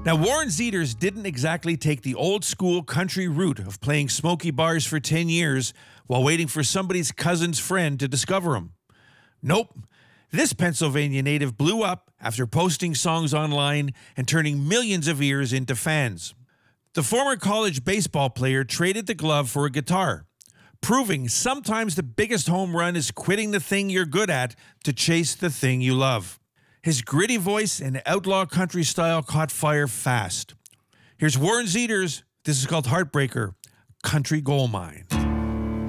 Now, Warren Zeters didn't exactly take the old-school country route of playing smoky bars for 10 years while waiting for somebody's cousin's friend to discover him. Nope. This Pennsylvania native blew up after posting songs online and turning millions of ears into fans. The former college baseball player traded the glove for a guitar, proving sometimes the biggest home run is quitting the thing you're good at to chase the thing you love. His gritty voice and outlaw country style caught fire fast. Here's Warren Zeters. This is called Heartbreaker, Country Gold Mine.